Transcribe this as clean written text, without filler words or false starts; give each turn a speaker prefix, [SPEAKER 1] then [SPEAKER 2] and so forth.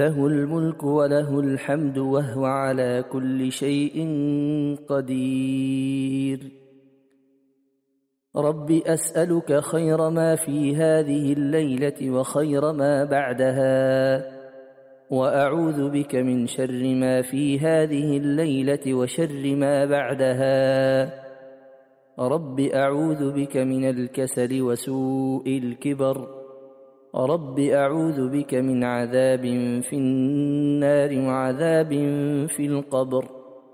[SPEAKER 1] له الملك وله الحمد وهو على كل شيء قدير. رب أسألك خير ما في هذه الليلة وخير ما بعدها، وأعوذ بك من شر ما في هذه الليلة وشر ما بعدها. رب أعوذ بك من الكسل وسوء الكبر. رب أعوذ بك من عذاب في النار وعذاب في القبر.